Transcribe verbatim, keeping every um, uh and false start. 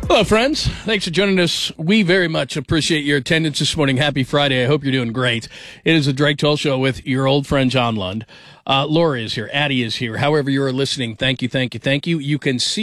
Hello, friends. Thanks for joining us. We very much appreciate your attendance this morning. Happy Friday. I hope you're doing great. It is the Drake Toll Show with your old friend John Lund. Uh, Laura is here. Addie is here. However you are listening, thank you, thank you, thank you. You can see